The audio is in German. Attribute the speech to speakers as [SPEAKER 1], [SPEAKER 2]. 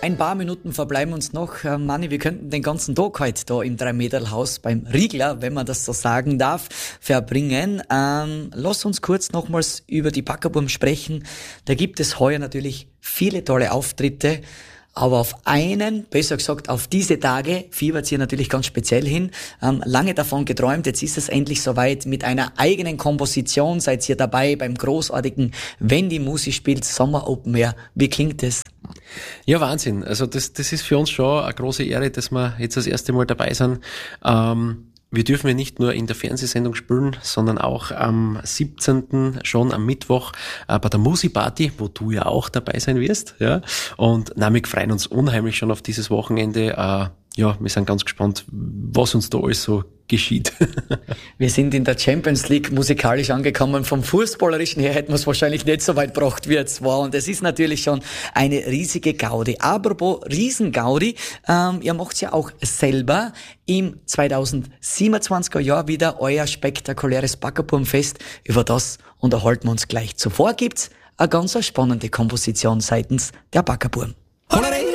[SPEAKER 1] Ein paar Minuten verbleiben uns noch. Manni, wir könnten den ganzen Tag heute da im 3-Meter-Haus beim Riegler, wenn man das so sagen darf, verbringen. Lass uns kurz nochmals über die Backerburm sprechen. Da gibt es heuer natürlich viele tolle Auftritte. Aber auf einen, besser gesagt auf diese Tage, fiebert ihr natürlich ganz speziell hin. Lange davon geträumt, jetzt ist es endlich soweit. Mit einer eigenen Komposition seid ihr dabei beim großartigen Wenn die Musik spielt, Sommer Open Air. Wie klingt es?
[SPEAKER 2] Ja, Wahnsinn. Also das ist für uns schon eine große Ehre, dass wir jetzt das erste Mal dabei sind. Wir dürfen ja nicht nur in der Fernsehsendung spielen, sondern auch am 17. schon am Mittwoch bei der Musi-Party, wo du ja auch dabei sein wirst. Ja. Und wir freuen uns unheimlich schon auf dieses Wochenende. Ja, wir sind ganz gespannt, was uns da alles so geschieht.
[SPEAKER 1] Wir sind in der Champions League musikalisch angekommen. Vom Fußballerischen her hätten wir es wahrscheinlich nicht so weit gebracht wie jetzt war. Und es ist natürlich schon eine riesige Gaudi. Apropos Riesengaudi, ihr macht ja auch selber im 2027er Jahr wieder euer spektakuläres Backerburmfest. Über das unterhalten wir uns gleich. Zuvor gibt's eine ganz spannende Komposition seitens der Backerburm.